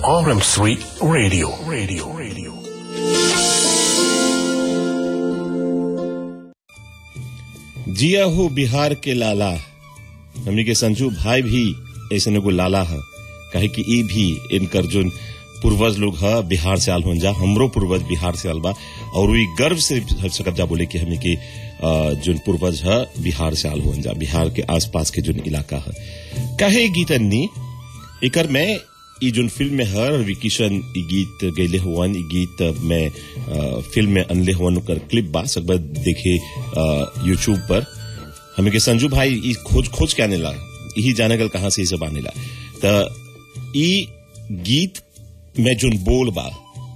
RM3 Radio. जिया हो बिहार के लाला, हमनी के संजू भाई भी ऐसे को लाला है, कहे कि ई भी इनकर जो पूर्वज लोग है बिहार से आल हों जा, हमरो पूर्वज बिहार से आल बा और वही गर्व से सकब जा बोले कि हमनी के जो पूर्वज है बिहार से आल हों जा, बिहार के आसपास के जो इलाका है। कहे गीतन्नी इकर में ई जो फिल्म में है रवि किशन ई गीत गैले हुवन, ई गीत में फिल्म में अनले हुवन कर क्लिप बा सकबा देखे यूट्यूब पर। हमें के संजू भाई ई खोज के आनेला, यही जाने गल कहां से ई सब आनेला। त ई गीत में जोन बोल बा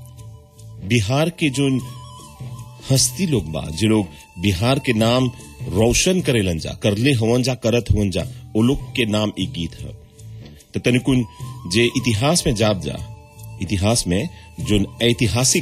बिहार के जोन हस्ती लोग बा, जो लोग बिहार के नाम रोशन करेलन जा, करले हवन जा, करत हवन जा, वो लोग के नाम ई गीत है। तो तनिकुन जे इतिहास में जाप जा, इतिहास में जो ऐतिहासिक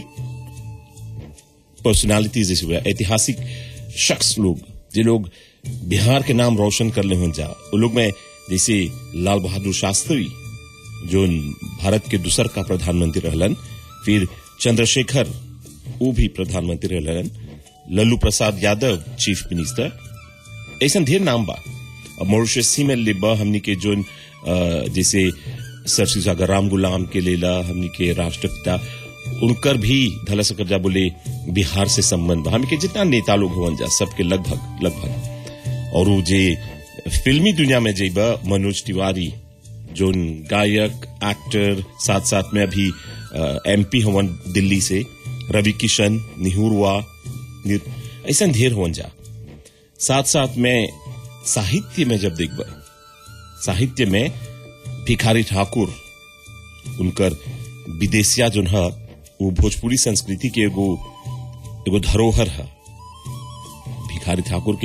पर्सनालिटीज जैसे हुआ, ऐतिहासिक शख्स लोग जो लोग बिहार के नाम रोशन कर ले जा, वो लोग में जैसे लाल बहादुर शास्त्री जो भारत के दूसर का प्रधानमंत्री रहलन, फिर चंद्रशेखर वो भी प्रधानमंत्री रहलन, लल्लू प्रसाद यादव चीफ मिनिस्टर, ऐसा ढेर नाम बा। अब मॉरिशस में लिबा हमनी के जो जैसे सर सीजागर राम गुलाम के लेला हमनी के राष्ट्रपिता, उनकर भी धला सकब जा बोले बिहार से संबंध, हमनी के जितना नेता लोग हुवन जा सबके लगभग। और वो जे फिल्मी दुनिया में जेबा मनोज तिवारी जो गायक एक्टर, साथ साथ में अभी एमपी हुवन दिल्ली से, रवि किशन, निहुरवा, ऐसा ढेर हुवन जा। साथ साथ में साहित्य में जब देखबा, साहित्य में भिखारी ठाकुर उनकर विदेशिया जो है वो भोजपुरी संस्कृति के एगो धरोहर है। भिखारी ठाकुर के